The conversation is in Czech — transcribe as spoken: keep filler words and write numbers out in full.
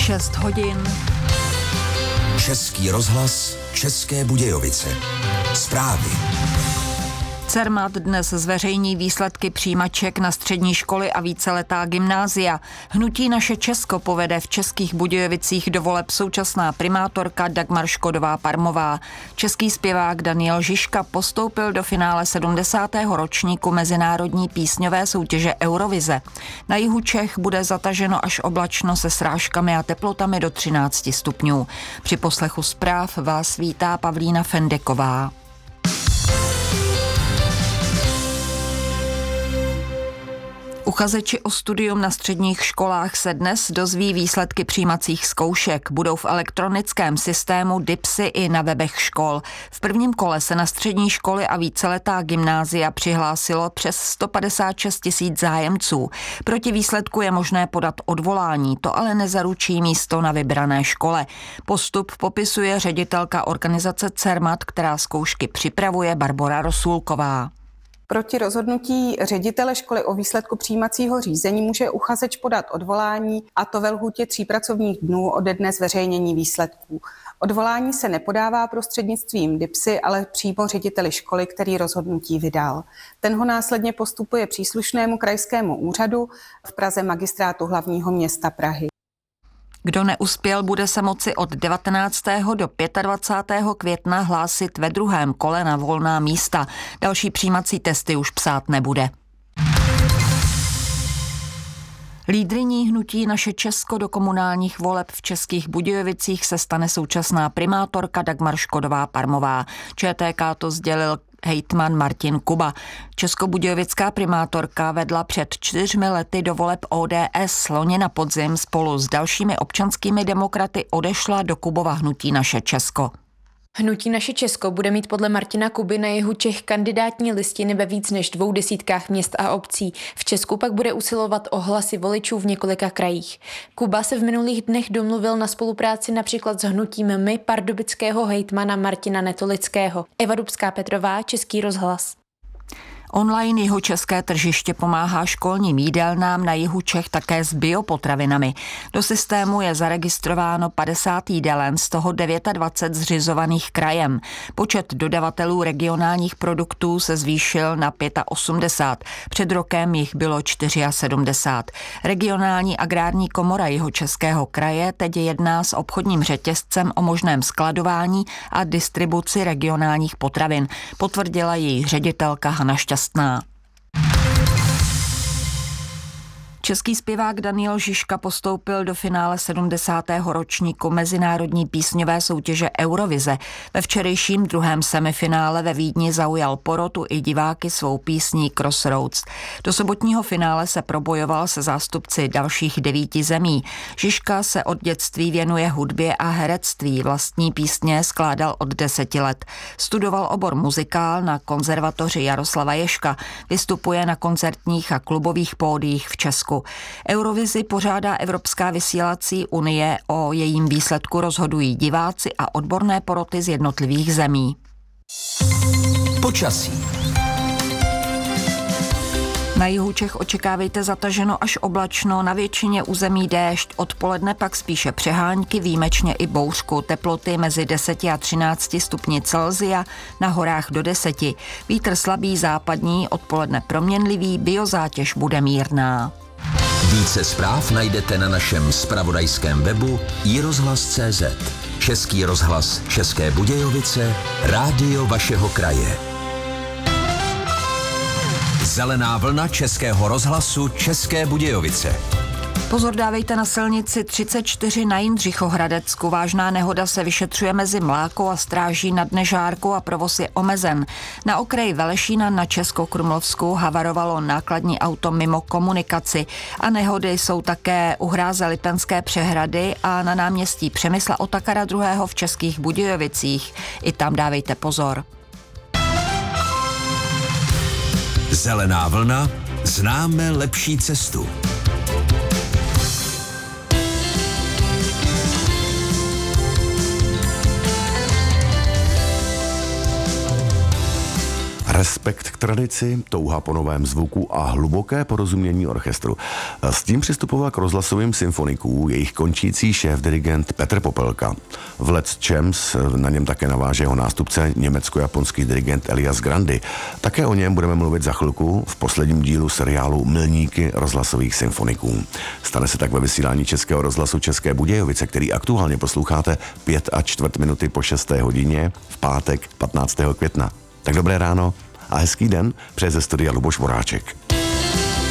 šest hodin. Český rozhlas, České Budějovice. Zprávy. Cermat dnes zveřejní výsledky přijímaček na střední školy a víceletá gymnázia. Hnutí Naše Česko povede v Českých Budějovicích do voleb současná primátorka Dagmar Škodová-Parmová. Český zpěvák Daniel Žižka postoupil do finále sedmdesátého ročníku mezinárodní písňové soutěže Eurovize. Na jihu Čech bude zataženo až oblačno se srážkami a teplotami do třinácti stupňů. Při poslechu zpráv vás vítá Pavlína Fendeková. Uchazeči o studium na středních školách se dnes dozví výsledky přijímacích zkoušek. Budou v elektronickém systému DIPSy i na webech škol. V prvním kole se na střední školy a víceletá gymnázia přihlásilo přes sto padesát šest tisíc zájemců. Proti výsledku je možné podat odvolání, to ale nezaručí místo na vybrané škole. Postup popisuje ředitelka organizace Cermat, která zkoušky připravuje, Barbora Rosůlková. Proti rozhodnutí ředitele školy o výsledku přijímacího řízení může uchazeč podat odvolání, a to ve lhůtě tří pracovních dnů ode dne zveřejnění výsledků. Odvolání se nepodává prostřednictvím DIPSy, ale přímo řediteli školy, který rozhodnutí vydal. Ten ho následně postupuje příslušnému krajskému úřadu, v Praze Magistrátu hlavního města Prahy. Kdo neuspěl, bude se moci od devatenáctého do dvacátého pátého května hlásit ve druhém kole na volná místa. Další přijímací testy už psát nebude. Lídryní hnutí Naše Česko do komunálních voleb v Českých Budějovicích se stane současná primátorka Dagmar Škodová-Parmová. ČTK to sdělil hejtman Martin Kuba. Českobudějovická primátorka vedla před čtyřmi lety do voleb O D S. Loni na podzim spolu s dalšími občanskými demokraty odešla do Kubova hnutí Naše Česko. Hnutí Naše Česko bude mít podle Martina Kuby na jihu Čech kandidátní listiny ve víc než dvou desítkách měst a obcí. V Česku pak bude usilovat o hlasy voličů v několika krajích. Kuba se v minulých dnech domluvil na spolupráci například s hnutím My pardubického hejtmana Martina Netolického. Eva Dubská-Petrová, Český rozhlas. Online jihočeské tržiště pomáhá školním jídelnám na jihu Čech také s biopotravinami. Do systému je zaregistrováno padesát jídelen, z toho dvacet devět zřizovaných krajem. Počet dodavatelů regionálních produktů se zvýšil na osmdesát pět. Před rokem jich bylo sedmdesát čtyři. Regionální agrární komora jihočeského kraje teď jedná s obchodním řetězcem o možném skladování a distribuci regionálních potravin, potvrdila její ředitelka Hana Šťastná. Český zpěvák Daniel Žižka postoupil do finále sedmdesátého ročníku mezinárodní písňové soutěže Eurovize. Ve včerejším druhém semifinále ve Vídni zaujal porotu i diváky svou písní Crossroads. Do sobotního finále se probojoval se zástupci dalších devíti zemí. Žižka se od dětství věnuje hudbě a herectví. Vlastní písně skládal od deseti let. Studoval obor muzikál na konzervatoři Jaroslava Ježka. Vystupuje na koncertních a klubových pódiích v Česku. Eurovizi pořádá Evropská vysílací unie, o jejím výsledku rozhodují diváci a odborné poroty z jednotlivých zemí. Počasí. Na jihu Čech očekávejte zataženo až oblačno, na většině území déšť, odpoledne pak spíše přehánky, výjimečně i bouřku, teploty mezi deseti a třinácti stupni Celsia, na horách do deseti. Vítr slabý západní, odpoledne proměnlivý, biozátěž bude mírná. Více zpráv najdete na našem zpravodajském webu i rozhlas tečka cé zet. Český rozhlas České Budějovice, rádio vašeho kraje. Zelená vlna Českého rozhlasu České Budějovice. Pozor dávejte na silnici třicet čtyři na Jindřichohradecku. Vážná nehoda se vyšetřuje mezi Mlákou a Stráží nad Nežárkou a provoz je omezen. Na okraji Velešína na Českokrumlovsku havarovalo nákladní auto mimo komunikaci a nehody jsou také u hráze Lipenské přehrady a na náměstí Přemysla Otakara druhého v Českých Budějovicích. I tam dávejte pozor. Zelená vlna, známe lepší cestu. Respekt k tradici, touha po novém zvuku a hluboké porozumění orchestru. S tím přistupoval k rozhlasovým symfonikům jejich končící šéf-dirigent Petr Popelka. V Let's Champs na něm také naváže jeho nástupce německo-japonský dirigent Elias Grandi. Také o něm budeme mluvit za chvilku v posledním dílu seriálu Milníky rozhlasových symfoniků. Stane se tak ve vysílání Českého rozhlasu České Budějovice, který aktuálně posloucháte pět a čtvrt minuty po šesté hodině v pátek patnáctého května. Tak dobré ráno a hezký den přeje ze studia Luboš Voráček.